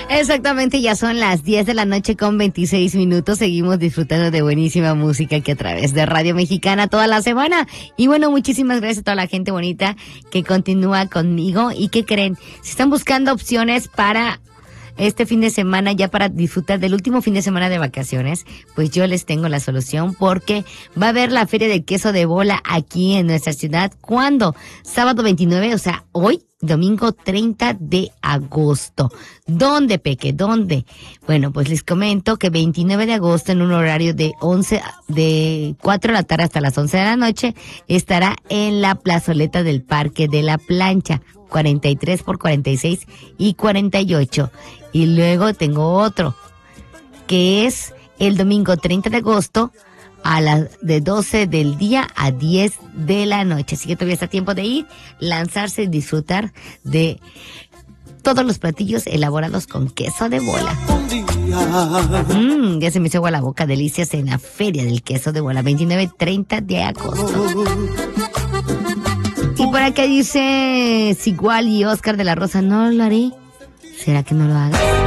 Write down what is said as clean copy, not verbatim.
Exactamente, ya son las 10 de la noche con 26 minutos. Seguimos disfrutando de buenísima música aquí a través de Radio Mexicana toda la semana. Y bueno, muchísimas gracias a toda la gente bonita que continúa conmigo. ¿Y qué creen? Si están buscando opciones para este fin de semana, ya para disfrutar del último fin de semana de vacaciones, pues yo les tengo la solución, porque va a haber la Feria del Queso de Bola aquí en nuestra ciudad. ¿Cuándo? Sábado 29, o sea, hoy, domingo 30 de agosto. ¿Dónde, Peque? ¿Dónde? Bueno, pues les comento que 29 de agosto, en un horario de 4 de la tarde hasta las 11 de la noche, estará en la plazoleta del Parque de la Plancha, 43 por 46 y 48. Y luego tengo otro, que es el domingo 30 de agosto, de 12 del día a 10 de la noche. Así que todavía está tiempo de ir, lanzarse y disfrutar de todos los platillos elaborados con queso de bola. Ya se me hizo agua la boca. Delicias en la Feria del Queso de Bola, 29-30 de agosto. Y por acá dice Sigual y Oscar de la Rosa, no lo haré. ¿Será que no lo haga?